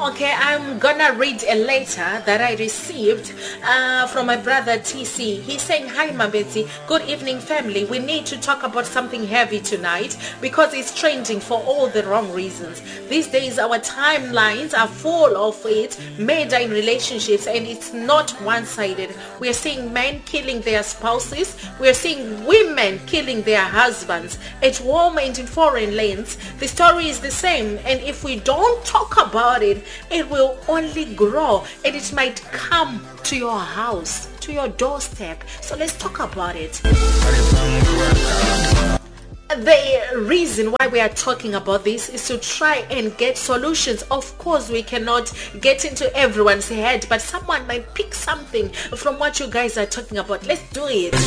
Okay, I'm gonna read a letter that I received from my brother TC. He's saying, hi Mabetsi, good evening family. We need to talk about something heavy tonight because it's trending for all the wrong reasons. These days our timelines are full of it, murder in relationships, and it's not one-sided. We are seeing men killing their spouses. We are seeing women killing their husbands at home and in foreign lands. The story is the same, and if we don't talk about it, it will only grow and it might come to your house, to your doorstep. So let's talk about it. The reason why we are talking about this is to try and get solutions. Of course, we cannot get into everyone's head, but someone might pick something from what you guys are talking about. Let's do it.